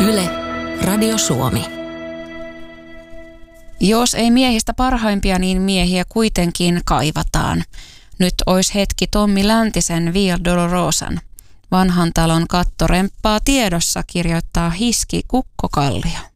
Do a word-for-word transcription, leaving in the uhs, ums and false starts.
Yle, Radio Suomi. Jos ei miehistä parhaimpia, niin miehiä kuitenkin kaivataan. Nyt ois hetki Tommi Läntisen Via Dolorosan. Vanhan talon kattoremppaa tiedossa, kirjoittaa Hiski Kukkokallio.